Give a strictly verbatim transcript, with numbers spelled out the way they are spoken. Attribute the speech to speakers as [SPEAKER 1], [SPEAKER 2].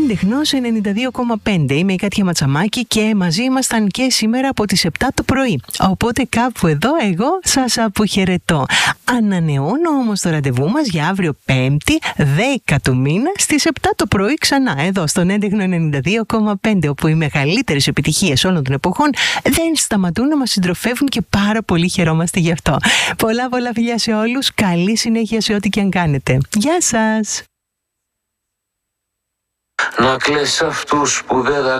[SPEAKER 1] Έντεχνος ενενήντα δύο κόμμα πέντε. Είμαι η Κάτια Ματσαμάκη και μαζί ήμασταν και σήμερα από τις επτά το πρωί. Οπότε κάπου εδώ εγώ σας αποχαιρετώ. Ανανεώνω όμως το ραντεβού μας για αύριο Πέμπτη, δέκα του μήνα, στις επτά το πρωί ξανά, εδώ στον Έντεχνο ενενήντα δύο κόμμα πέντε, όπου οι μεγαλύτερες επιτυχίες όλων των εποχών δεν σταματούν να μας συντροφεύουν και πάρα πολύ χαιρόμαστε γι' αυτό. Πολλά πολλά φιλιά σε όλους, καλή συνέχεια σε ό,τι και αν κάνετε. Γεια σας!
[SPEAKER 2] Να κλαις αυτούς που δεν